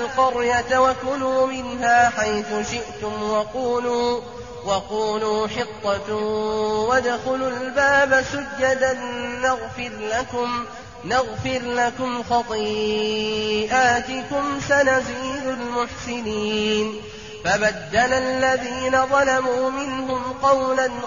القرية وكلوا منها حيث شئتم وقولوا حطة وادخلوا الباب سجدا نغفر لكم خطيئاتكم سنزيد المحسنين. فبدل الذين ظلموا منهم قولا